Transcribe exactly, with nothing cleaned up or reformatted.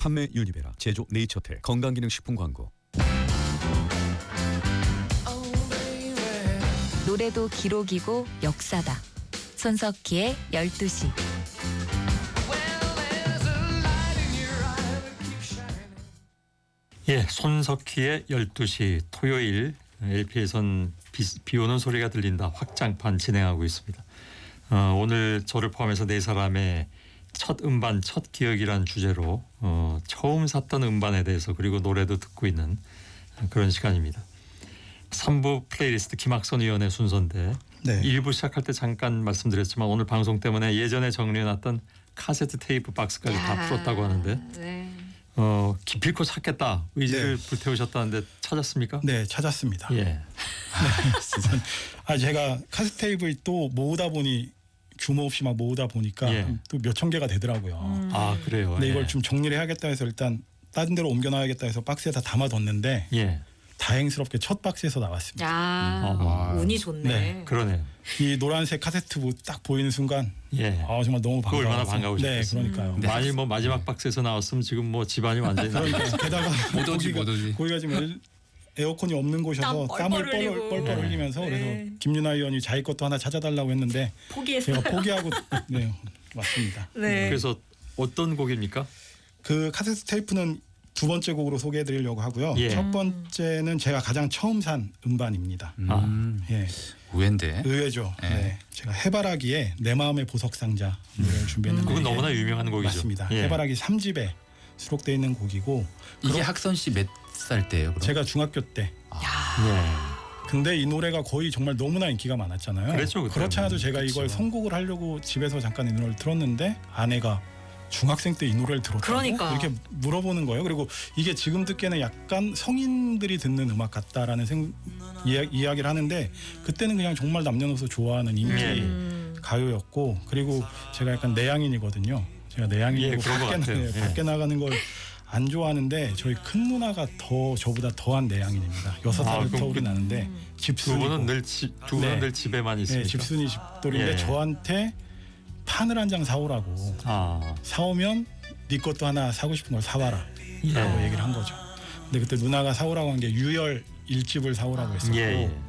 판매 유니베라, 제조 네이처텍, 건강기능식품 광고. 노래도 기록이고 역사다. 손석희의 열두 시. 예, 손석희의 열두 시 토요일 엘피에선 비, 비 오는 소리가 들린다 확장판 진행하고 있습니다. 어, 오늘 저를 포함해서 네 사람의 첫 음반, 첫 기억이란 주제로 어, 처음 샀던 음반에 대해서 그리고 노래도 듣고 있는 그런 시간입니다. 삼 부 플레이리스트 김학선 의원의 순서인데 네. 일 부 시작할 때 잠깐 말씀드렸지만 오늘 방송 때문에 예전에 정리해놨던 카세트 테이프 박스까지 야, 다 풀었다고 하는데 네. 어, 기필코 찾겠다 의지를 네. 불태우셨다는데 찾았습니까? 네, 찾았습니다. 예. 네. 아, 제가 카세트 테이프를 또 모으다 보니 규모 없이 막 모으다 보니까 예. 또 몇천 개가 되더라고요. 음. 아 그래요. 근데 예. 이걸 좀 정리를 해야겠다 해서 일단 다른 데로 옮겨놔야겠다 해서 박스에 다 담아뒀는데 예. 다행스럽게 첫 박스에서 나왔습니다. 야, 어, 운이 좋네. 네, 그러네요. 이 노란색 카세트 뭐 딱 보이는 순간 예. 아 정말 너무 그거 얼마나 반가웠어요. 네, 반가우셨겠어요. 그러니까요. 음. 만일 뭐 마지막 박스에서 나왔으면 지금 뭐 집안이 완전히 그러니까 게다가 못 오지 거기가, 못 오지. 거기가 지금 엘- 에어컨이 없는 곳이어서 땀 땀을 뻘뻘 뻘뻘 흘리고. 뻘뻘 네. 흘리면서 네. 그래서 김윤아 의원이 자기 것도 하나 찾아달라고 했는데 포기했어요. 제가 포기하고 네, 왔습니다. 네. 그래서 어떤 곡입니까? 그 카세트 테이프는 두 번째 곡으로 소개해드리려고 하고요. 예. 첫 번째는 제가 가장 처음 산 음반입니다. 음, 예, 의외인데. 의외죠. 네. 네. 제가 해바라기의 내 마음의 보석 상자 노래를 준비했는데 그건 이게 너무나 유명한 곡이죠. 맞습니다. 예. 해바라기 삼 집에 수록되어 있는 곡이고 이게 학선 씨 몇 살 때예요? 그럼? 제가 중학교 때. 예. 근데 이 노래가 거의 정말 너무나 인기가 많았잖아요. 그랬죠, 그때. 그렇지 않아도 제가 그쵸. 이걸 선곡을 하려고 집에서 잠깐 이 노래를 틀었는데 아내가 중학생 때 이 노래를 들었다고 그러니까. 이렇게 물어보는 거예요. 그리고 이게 지금 듣기에는 약간 성인들이 듣는 음악 같다라는 생, 이야, 이야기를 하는데 그때는 그냥 정말 남녀노소 좋아하는 인기 음. 가요였고 그리고 제가 약간 내향인이거든요. 제가 내향인이고 예, 그런 것 밖에, 같아요. 나- 예. 밖에 나가는 걸 안 좋아하는데 저희 큰 누나가 더 저보다 더한 내향인입니다. 여섯 아, 살 그럼 터울이 나는데 두 집순이고 분은 늘 집, 두 분은 네. 늘 집에만 네, 있습니까? 집순이 집돌인데 예. 저한테 판을 한 장 사오라고 아, 사오면 네 것도 하나 사고 싶은 걸 사와라 예. 라고 얘기를 한 거죠. 근데 그때 누나가 사오라고 한 게 유열 일집을 사오라고 했었고 예, 예.